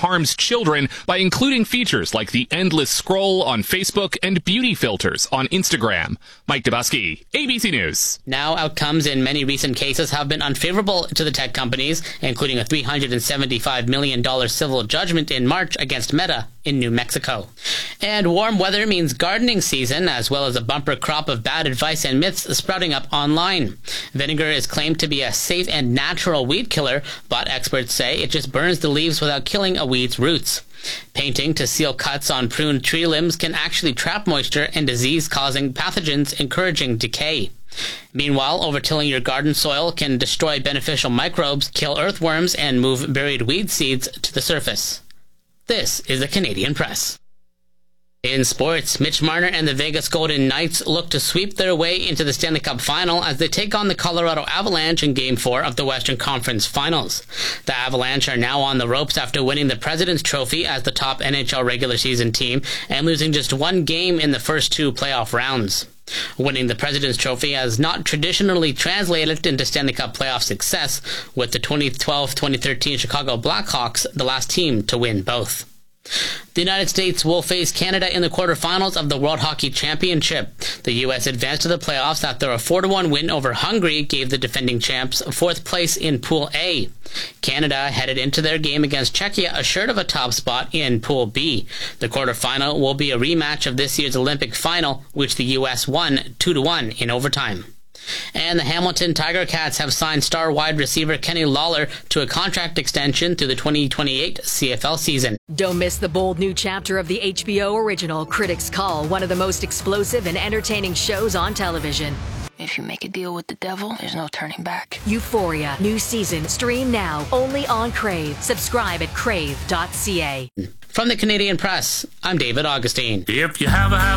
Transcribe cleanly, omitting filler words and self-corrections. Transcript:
harms children by including features like the endless scroll on Facebook and beauty filters on Instagram. Mike Dubusky, ABC News. Now, outcomes in many recent cases have been unfavorable to the tech companies, including a $375 million civil judgment in March against Meta in New Mexico. And warm weather means gardening season, as well as a bumper crop of bad advice and myths sprouting up online. Vinegar is claimed to be a safe and natural weed killer, but experts say it just burns the leaves without killing a weed's roots. Painting to seal cuts on pruned tree limbs can actually trap moisture and disease-causing pathogens, encouraging decay. Meanwhile, overtilling your garden soil can destroy beneficial microbes, kill earthworms, and move buried weed seeds to the surface. This is the Canadian Press. In sports, Mitch Marner and the Vegas Golden Knights look to sweep their way into the Stanley Cup Final as they take on the Colorado Avalanche in Game 4 of the Western Conference Finals. The Avalanche are now on the ropes after winning the President's Trophy as the top NHL regular season team and losing just one game in the first two playoff rounds. Winning the President's Trophy has not traditionally translated into Stanley Cup playoff success, with the 2012-2013 Chicago Blackhawks the last team to win both. The United States will face Canada in the quarterfinals of the World Hockey Championship. The U.S. advanced to the playoffs after a 4-1 win over Hungary gave the defending champs fourth place in Pool A. Canada headed into their game against Czechia assured of a top spot in Pool B. The quarterfinal will be a rematch of this year's Olympic final, which the U.S. won 2-1 in overtime. And the Hamilton Tiger Cats have signed star wide receiver Kenny Lawler to a contract extension through the 2028 CFL season. Don't miss the bold new chapter of the HBO original Critics Call, one of the most explosive and entertaining shows on television. If you make a deal with the devil, there's no turning back. Euphoria, new season, stream now, only on Crave. Subscribe at crave.ca. From the Canadian Press, I'm David Augustine. If you have a